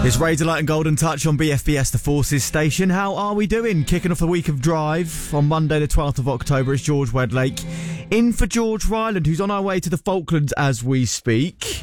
It's Razor Light and Golden Touch on BFBS, the Forces station. How are we doing? Kicking off the week of Drive on Monday the 12th of October. It's George Wedlake in for George Ryland, who's on our way to the Falklands as we speak.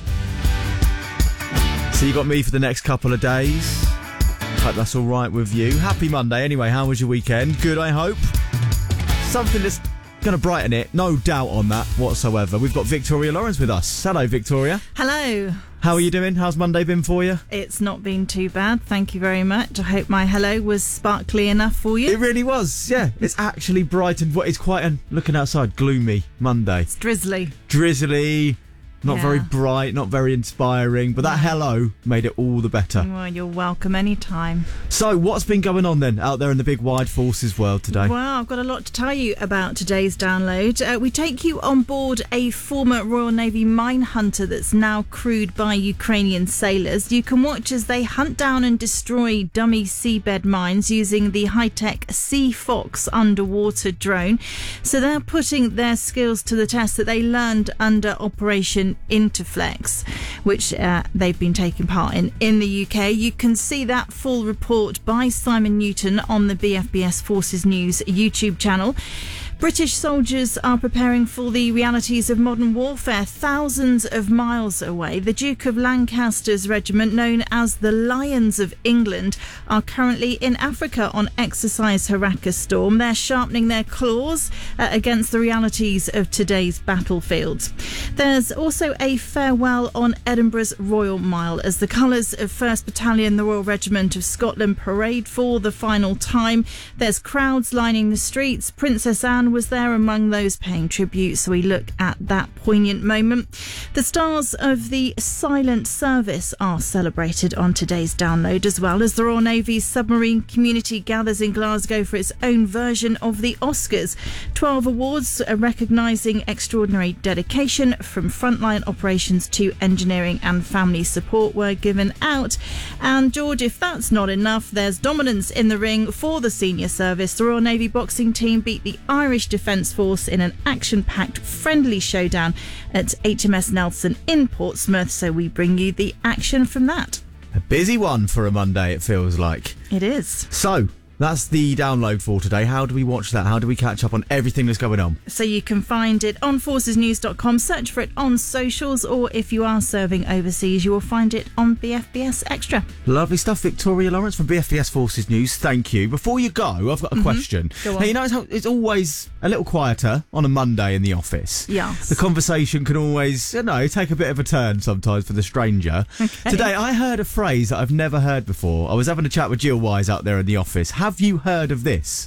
So you got me for the next couple of days. Hope that's all right with you. Happy Monday anyway. How was your weekend? Good, I hope. Something that's going to brighten it, no doubt on that whatsoever. We've got Victoria Lawrence with us. Hello, Victoria. Hello. How are you doing? How's Monday been for you? It's not been too bad, thank you very much. I hope my hello was sparkly enough for you. It really was, yeah. It's actually brightened. It's quite a, looking outside, gloomy Monday. It's drizzly. Drizzly, not very bright, not very inspiring, but that hello made it all the better. Well, you're welcome anytime. So, what's been going on then out there in the big wide forces world today? Well, I've got a lot to tell you about today's download. We take you on board a former Royal Navy mine hunter that's now crewed by Ukrainian sailors. You can watch as they hunt down and destroy dummy seabed mines using the high-tech Sea Fox underwater drone. So they're putting their skills to the test that they learned under Operation Interflex, which they've been taking part in the UK. You can see that full report by Simon Newton on the BFBS Forces News YouTube channel. British soldiers are preparing for the realities of modern warfare thousands of miles away. The Duke of Lancaster's regiment, known as the Lions of England, are currently in Africa on exercise Haraka Storm. They're sharpening their claws against the realities of today's battlefields. There's also a farewell on Edinburgh's Royal Mile as the colours of 1st Battalion, the Royal Regiment of Scotland, parade for the final time. There's crowds lining the streets. Princess Anne was there among those paying tribute, so we look at that poignant moment. The stars of the silent service are celebrated on today's download, as well as the Royal Navy's submarine community gathers in Glasgow for its own version of the Oscars. 12 awards recognising extraordinary dedication from frontline operations to engineering and family support were given out. And George, if that's not enough, there's dominance in the ring for the senior service. The Royal Navy boxing team beat the Irish Defence Force in an action-packed friendly showdown at HMS Nelson in Portsmouth, so we bring you the action from that. A busy one for a Monday, it feels like. It is. So, that's the download for today. How do we watch that? How do we catch up on everything that's going on? So you can find it on forcesnews.com, search for it on socials, or if you are serving overseas, you will find it on BFBS Extra. Lovely stuff. Victoria Lawrence from BFBS Forces News, thank you. Before you go, I've got a question. Go on. Now, you know how it's always a little quieter on a Monday in the office. Yes. The conversation can always, take a bit of a turn sometimes for the stranger. Okay. Today, I heard a phrase that I've never heard before. I was having a chat with Jill Wise out there in the office. Have you heard of this?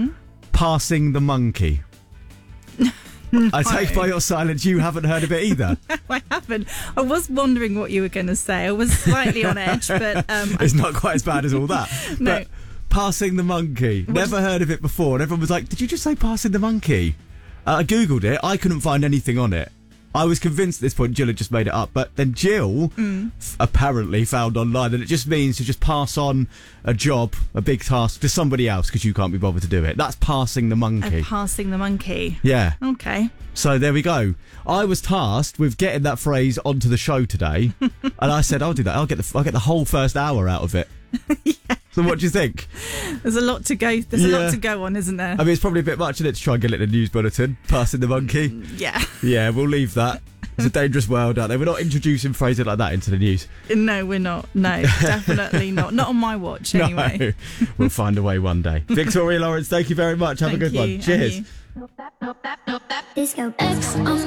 Passing the monkey. No. I take by your silence you haven't heard of it either. No, I haven't. I was wondering what you were going to say. I was slightly on edge, but... it's not quite as bad as all that. No. But passing the monkey. Never heard of it before. And everyone was like, did you just say passing the monkey? I Googled it. I couldn't find anything on it. I was convinced at this point Jill had just made it up, but then Jill apparently found online that it just means to just pass on a job, a big task, to somebody else because you can't be bothered to do it. That's passing the monkey. Passing the monkey. Yeah. Okay. So there we go. I was tasked with getting that phrase onto the show today, and I said I'll do that. I'll get the whole first hour out of it. Yeah. So what do you think? There's a lot to go. There's a lot to go on, isn't there? I mean, it's probably a bit much, isn't it, to try and get it in the news bulletin. Passing the monkey. Yeah. Yeah, we'll leave that. It's a dangerous world out there. We're not introducing phrases like that into the news. No, we're not. No, definitely not. Not on my watch, anyway. No. We'll find a way one day. Victoria Lawrence, thank you very much. Have a good one. Cheers. Disco X on